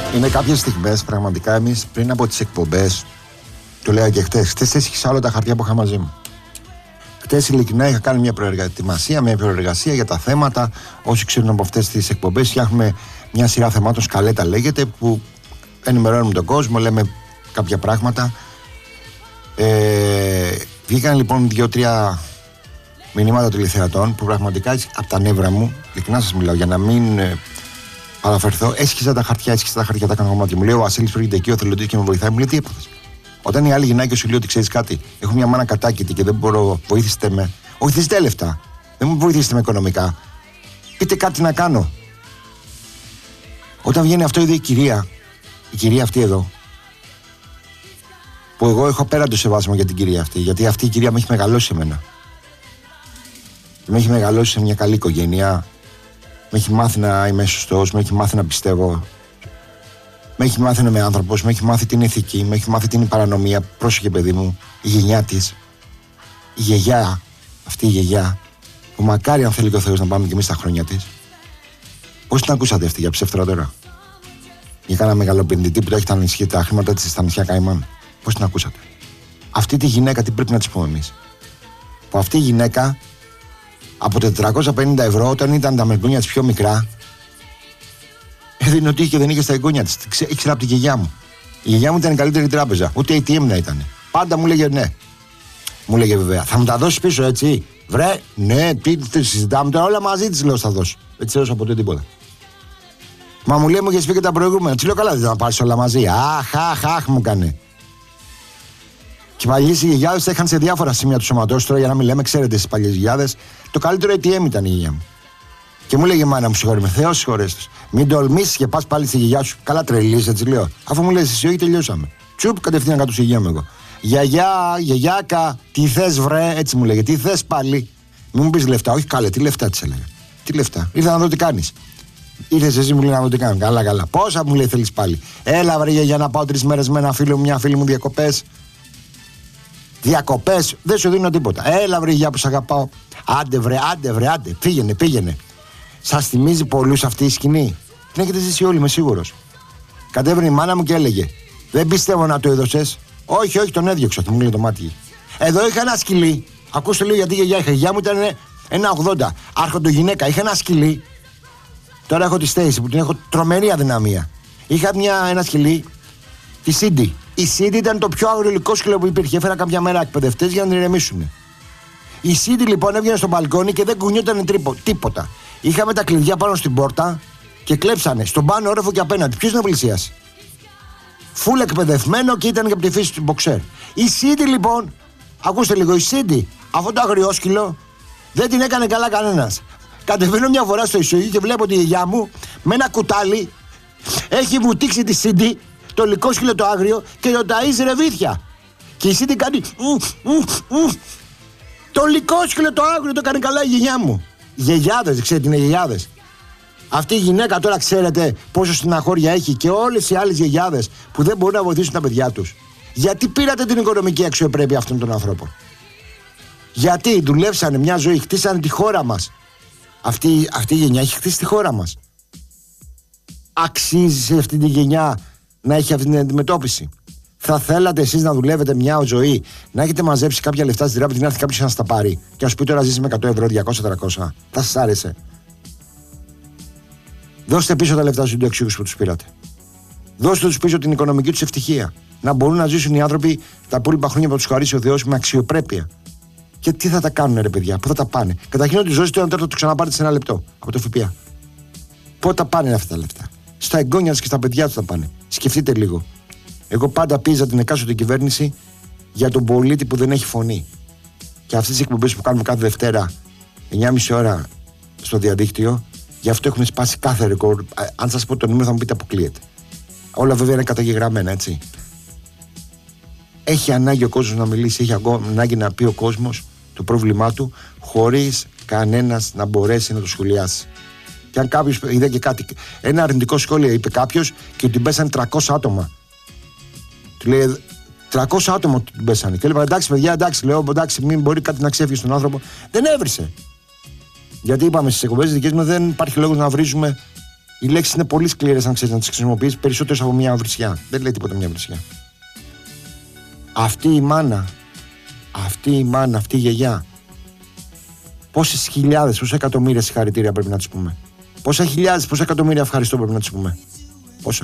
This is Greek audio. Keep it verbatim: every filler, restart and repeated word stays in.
Είναι κάποιες στιγμές πραγματικά εμείς πριν από τις εκπομπές, το λέγα και χτες, χτες έσχισα όλα τα χαρτιά που είχα μαζί μου. Χτες ειλικρινά είχα κάνει μια προετοιμασία, μια προεργασία για τα θέματα. Όσοι ξέρουν από αυτές τις εκπομπές, φτιάχνουμε μια σειρά θεμάτων, σκαλέτα λέγεται, που ενημερώνουμε τον κόσμο, λέμε κάποια πράγματα. Ε, βγήκαν λοιπόν δύο-τρία μηνύματα τηλεθεατών που πραγματικά από τα νεύρα μου, ειλικρινά σας μιλάω, για να μην ε, παραφερθώ, έσχιζα τα χαρτιά, έσχιζα τα χαρτιά, τα έκανα κομμάτι. Μου λέει ο Βασίλης που έρχεται εκεί, ο θελοντής και με βοηθάει, μου λέει τι έπαθες. Όταν η άλλη γυναίκα σου λέει ότι ξέρεις κάτι, έχω μια μάνα κατάκητη και δεν μπορώ, βοήθηστε με. Όχι, δεν ζητάτε λεφτά. Δεν μου βοηθήσετε με οικονομικά. Πείτε κάτι να κάνω. Όταν βγαίνει αυτό, είδε η κυρία, η κυρία αυτή εδώ, που εγώ έχω πέραν το σεβασμό για την κυρία αυτή, γιατί αυτή η κυρία με έχει μεγαλώσει εμένα. Με έχει μεγαλώσει σε μια καλή οικογένεια. Με έχει μάθει να είμαι σωστός, με έχει μάθει να πιστεύω. Με έχει μάθει να είμαι άνθρωπος, με έχει μάθει την ηθική, με έχει μάθει την παρανομία. Πρόσεχε, παιδί μου, η γενιά της, η γιαγιά, αυτή η γιαγιά, που μακάρι αν θέλει και ο Θεός να πάμε κι εμείς στα χρόνια της. Πώς την ακούσατε αυτή για ψεύτρα τώρα? Για κάνα μεγαλοπενδυτή που το έχει τα νησιά, τα χρήματα της στα νησιά Καϊμάν. Πώς την ακούσατε? Αυτή τη γυναίκα τι πρέπει να της πούμε εμείς? Που αυτή η γυναίκα από τετρακόσια πενήντα ευρώ, όταν ήταν τα μερκούνια της πιο μικρά, έδινε ότι είχε και δεν είχε στα εγγόνια της. Ήξερα από τη γιαγιά μου. Η γιαγιά μου ήταν η καλύτερη τράπεζα. Ούτε έι τι εμ να ήταν. Πάντα μου λέγε ναι. Μου λέγε βέβαια, θα μου τα δώσεις πίσω έτσι? Βρε, ναι, τι, τι συζητάμε τώρα, όλα μαζί της λέω θα δώσω. Έτσι έδωσα ποτέ τίποτα. Μα μου λέει μου είχες πει και τα προηγούμενα. Τι λέω, καλά δεν θα πάρεις όλα μαζί? Αχ, αχ, αχ μου κάνε. Και οι παλιές γιαγιάδες τα είχαν σε διάφορα σημεία του σωματός. Τώρα για να μην λέμε, ξέρετε στις παλιές γιαγιάδες, το καλύτερο έι τι εμ ήταν η γιαγιά μου. Και μου λέγε μάνα μου, συγχωρεί με Θεός, συγχωρέστος. Μην τολμήσεις και πας πάλι στη γιαγιά σου. Καλά τρελής, έτσι λέω. Αφού μου λες εσύ, όχι, τελειώσαμε. Τσουπ, κατευθείαν κάτω στη γιαγιά μου εγώ. Γιαγιά, γιαγιάκα, τι θες βρε, έτσι μου λέγε. Τι θες πάλι? Μην μου πεις λεφτά. Όχι, καλέ, τι λεφτά της έλεγα. Τι λεφτά? Ήρθα να δω τι κάνεις. Ήρθες εσύ, μου λέει να δω τι κάνω. Καλά, καλά. Πόσα μου λέει θέλεις πάλι? Έλα βρε για να πάω τρεις μέρες με ένα φίλο μου, μια φίλη μου διακοπές. Διακοπές, δεν σου δίνω τίποτα. Έλα βρε για που σ' αγαπάω. Άντε βρε, άντε βρε, άντε. Πήγαινε, πήγαινε. Σας θυμίζει πολλούς αυτή η σκηνή? Την έχετε ζήσει όλοι, είμαι σίγουρος. Κατέβαινε η μάνα μου και έλεγε, δεν πιστεύω να το έδωσες. Όχι, όχι, τον έδιωξα, του μου λέει το μάτι. Εδώ είχα ένα σκυλί. Ακούστε λίγο γιατί η γιαγιά είχα. Η γιαγιά μου ήταν ένα ογδόντα. Άρχοντογυναίκα, είχα ένα σκυλί. Τώρα έχω τη Στέιση που την έχω τρομερή αδυναμία. Είχα μια, ένα σκυλί, τη Σίντι. Η Σίντι ήταν το πιο αγριολικό σκυλό που υπήρχε. Έφερα κάποια μέρα εκπαιδευτές για να την ηρεμήσουν. Η Σίντι λοιπόν έβγαινε στο μπαλκόνι και δεν κουνιόταν τίποτα. Είχαμε τα κλειδιά πάνω στην πόρτα και κλέψανε στον πάνω όροφο και απέναντι. Ποιος να πλησιάσει? Φουλ εκπαιδευμένο και ήταν και από τη φύση του μποξέρ. Η Σίντι λοιπόν, ακούστε λίγο, η Σίντι, αυτό το αγριόσκυλο δεν την έκανε καλά κανένας. Κατεβαίνω μια φορά στο ισόγειο και βλέπω τη γιαγιά μου με ένα κουτάλι έχει βουτήξει τη Σίντι, το λυκόσκυλο το άγριο, και το ταΐζει ρεβίθια. Και η Σίντι κάνει ου, ου, ου. Το λυκόσκυλο το άγριο το κάνει καλά η γιαγιά μου. Γιαγιάδες, ξέρετε τι είναι γιαγιάδες? Αυτή η γυναίκα τώρα ξέρετε πόσο στεναχώρια έχει, και όλες οι άλλες γιαγιάδες που δεν μπορούν να βοηθήσουν τα παιδιά τους. Γιατί πήρατε την οικονομική αξιοπρέπεια αυτών των ανθρώπων? Γιατί δουλέψανε μια ζωή, χτίσανε τη χώρα μας. Αυτή, αυτή η γενιά έχει χτίσει τη χώρα μας. Αξίζει σε αυτή τη γενιά να έχει αυτή την αντιμετώπιση? Θα θέλατε εσείς να δουλεύετε μια ζωή, να έχετε μαζέψει κάποια λεφτά στην τράπεζα, να έρθει κάποιος να σας τα πάρει και να σου πει τώρα ζήσει με εκατό ευρώ, διακόσια, τριακόσια? Θα σας άρεσε? Δώστε πίσω τα λεφτά στους συνταξιούχους που τους πήρατε. Δώστε τους πίσω την οικονομική τους ευτυχία. Να μπορούν να ζήσουν οι άνθρωποι τα υπόλοιπα χρόνια που τους χαρίσει ο Θεός με αξιοπρέπεια. Και τι θα τα κάνουν, ρε παιδιά, πού θα τα πάνε? Καταρχήν ότι ζώσετε το ένα τέταρτο το ξαναπάρετε σε ένα λεπτό από το ΦΠΑ. Πού τα πάνε αυτά τα λεφτά? Στα εγγόνια τους και στα παιδιά τους θα πάνε. Σκεφτείτε λίγο. Εγώ πάντα πίεζα την εκάστοτε κυβέρνηση για τον πολίτη που δεν έχει φωνή. Και αυτές τις εκπομπές που κάνουμε κάθε Δευτέρα εννιά και μισή ώρα στο διαδίκτυο, γι' αυτό έχουμε σπάσει κάθε ρεκόρ. Αν σας πω το νούμερο θα μου πείτε αποκλείεται. Όλα βέβαια είναι καταγεγραμμένα, έτσι. Έχει ανάγκη ο κόσμος να μιλήσει, έχει ανάγκη να πει ο κόσμος το πρόβλημά του, χωρίς κανένας να μπορέσει να το σχολιάσει. Και αν κάποιος είδε και κάτι, ένα αρνητικό σχόλιο είπε κάποιος και ότι πέσανε τριακόσια άτομα. Του λέει τριακόσια άτομα την πέσανε. Και έλεγα εντάξει, παιδιά, εντάξει, λέω εντάξει, μην μπορεί κάτι να ξέφυγε στον άνθρωπο. Δεν έβρισε. Γιατί είπαμε στις εκπομπές δικές μας δεν υπάρχει λόγος να βρίζουμε Οι λέξεις είναι πολύ σκληρές αν ξέρεις να τις χρησιμοποιείς περισσότερες από μια βρισιά. Δεν λέει τίποτα μια βρισιά. Αυτή η μάνα, αυτή η μάνα, αυτή η γιαγιά, πόσες χιλιάδες, πόσα εκατομμύρια συγχαρητήρια πρέπει να τους πούμε. Πόσα χιλιάδες, πόσα εκατομμύρια ευχαριστώ πρέπει να τους πούμε.